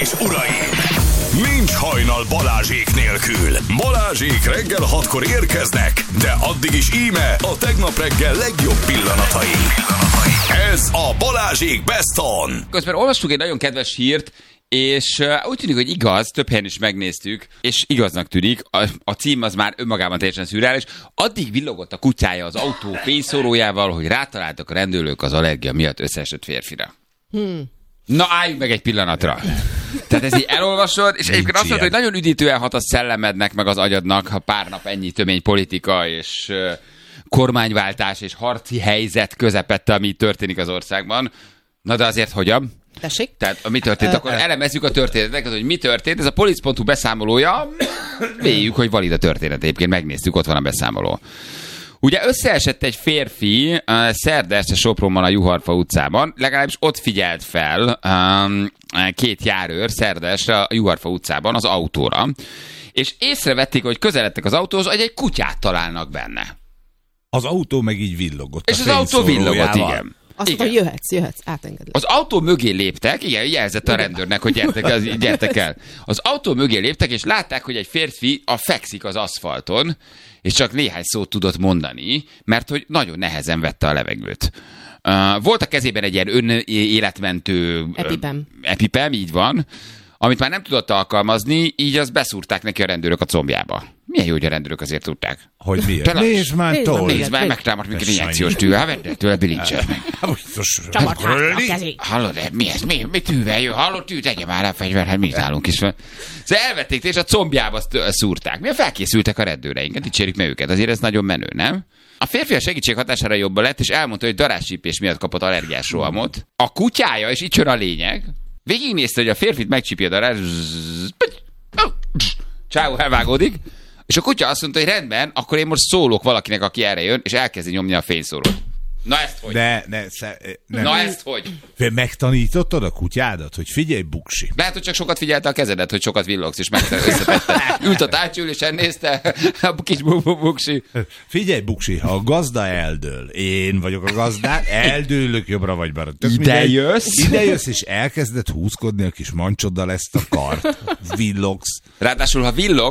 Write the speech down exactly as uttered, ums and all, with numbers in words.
és uraim! Nincs hajnal Balázsék nélkül. Balázsék reggel hatkor érkeznek, de addig is íme a tegnap reggel legjobb pillanatai. Ez a Balázsék Best On. Közben olvastuk egy nagyon kedves hírt, és úgy tűnik, hogy igaz, több helyen is megnéztük, és igaznak tűnik, a, a cím az már önmagában teljesen szürreális. Addig villogott a kutyája az autó fényszórójával, hogy rátaláltak a rendőrök az allergia miatt összeesett férfira. Hmm. Na álljunk meg egy pillanatra. Tehát ez így elolvasod, és egyébként azt mondod, hogy nagyon üdítően hat a szellemednek, meg az agyadnak, ha pár nap ennyi tömény politika és uh, kormányváltás és harci helyzet közepette, ami történik az országban. Na de azért hogyan? Tessék? Tehát mi történt? Akkor elemezzük a történetet, hogy mi történt. Ez a polic pont hu beszámolója. Véljük, hogy valid a történet. Egyébként megnéztük, ott van a beszámoló. Ugye összeesett egy férfi uh, szerda este Sopronban a Juharfa utcában, legalábbis ott figyelt fel um, két járőr szerda este a Juharfa utcában az autóra, és észrevették, hogy közeledtek az autóhoz, hogy egy kutyát találnak benne. Az autó meg így villogott. És az autó villogott, igen. Azt mondta, hogy jöhetsz, jöhetsz, átengedlek. Az autó mögé léptek, igen, jelzett a rendőrnek, hogy gyertek, gyertek el. Az autó mögé léptek, és látták, hogy egy férfi a fekszik az aszfalton, és csak néhány szót tudott mondani, mert hogy nagyon nehezen vette a levegőt. Uh, volt a kezében egy ilyen önéletmentő Epipem. Epipem, így van, amit már nem tudott alkalmazni, így azt beszúrták neki a rendőrök a combjába. Milyen jó, hogy a rendőrök azért tudták. Hogy miért? Nézd már, tol! Nézd már, megtámadt minket injekciós tű. Hát vedd el tőle, bilincset meg. Csavart hátra a kezé. Hallod, mi ez? Mi, mi tűvel jön? Hallod, tű, tegye már a fegyver, hát mi nálunk is. Szóval elvették, és a combjába szúrták. Mi felkészültek a rendőreinket, dicsérjük meg őket. Azért ez nagyon menő, nem? A férfi a segítség hatására jobban lett, és elmondta, hogy darázscsípés miatt kapott allergiás rohamot. A kutyája, és itt jön a lényeg, végignézte, hogy a férfit megcsípi a darázs... Csáó elvágódik, és a kutya azt mondta, hogy rendben, akkor én most szólok valakinek, aki erre jön, és elkezdi nyomni a fényszórót. Na ezt hogy? De, ne, sze, ne. Na ezt hogy? Megtanítottad a kutyádat, hogy figyelj, buksi. Lehet, hogy csak sokat figyelte a kezedet, hogy sokat villogsz, és összetette. Ült a tácsülésen, nézte a kis buksi. Figyelj, buksi, ha a gazda eldől, én vagyok a gazdán, eldőlök jobbra vagy balra. Ide jössz? Ide jössz, és elkezded húzkodni a kis mancsoddal ezt a kart. Villogsz. Ráadásul, ha villog,